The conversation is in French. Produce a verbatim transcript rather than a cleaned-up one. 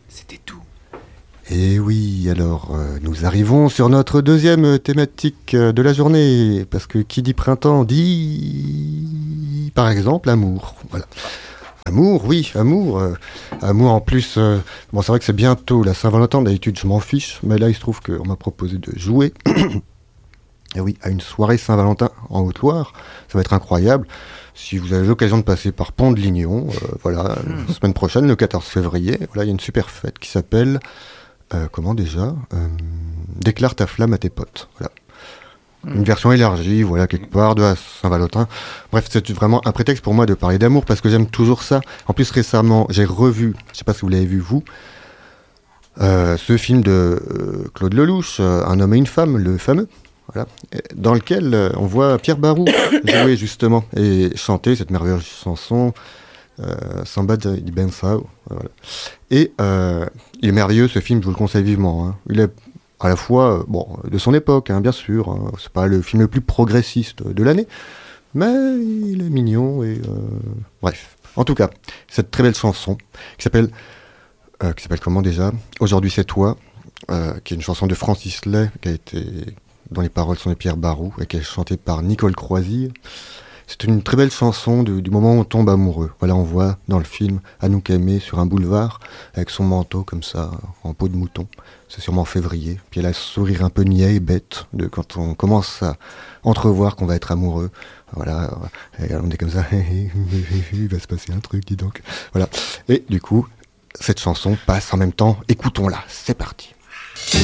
C'était tout. Et oui, alors euh, nous arrivons sur notre deuxième thématique euh, de la journée, parce que qui dit printemps dit, par exemple, amour. Voilà. Amour, oui, amour. euh, amour en plus, euh, bon c'est vrai que c'est bientôt la Saint-Valentin, d'habitude je m'en fiche, mais là il se trouve qu'on m'a proposé de jouer. Et oui, à une soirée Saint-Valentin en Haute-Loire, ça va être incroyable. Si vous avez l'occasion de passer par Pont-de-Lignon, euh, voilà, Hmm. la semaine prochaine, le quatorze février, voilà, il y a une super fête qui s'appelle, euh, comment déjà euh, Déclare ta flamme à tes potes. Voilà. Hmm. Une version élargie, voilà, quelque part, de la Saint-Valentin. Bref, c'est vraiment un prétexte pour moi de parler d'amour, parce que j'aime toujours ça. En plus, récemment, j'ai revu, je sais pas si vous l'avez vu, vous, euh, ce film de euh, Claude Lelouch, euh, Un homme et une femme, le fameux. Voilà. Et dans lequel euh, on voit Pierre Barou jouer justement et chanter cette merveilleuse chanson euh, Samba di Bensao. Voilà. Et euh, il est merveilleux ce film, je vous le conseille vivement. Hein. Il est à la fois euh, bon, de son époque, hein, bien sûr. Hein. C'est pas le film le plus progressiste de l'année, mais il est mignon et euh, bref. En tout cas, cette très belle chanson qui s'appelle euh, qui s'appelle comment déjà Aujourd'hui c'est toi, euh, qui est une chanson de Francis Lay qui a été dont les paroles sont de Pierre Barou et qui est chantée par Nicole Croisille. C'est une très belle chanson de, du moment où on tombe amoureux. Voilà, on voit dans le film Anouk Aimée sur un boulevard avec son manteau comme ça, en peau de mouton. C'est sûrement en février. Puis elle a ce sourire un peu niais et bête de quand on commence à entrevoir qu'on va être amoureux. Voilà, et on est comme ça, il va se passer un truc, dis donc. Voilà. Et du coup, cette chanson passe en même temps. Écoutons-la, c'est parti.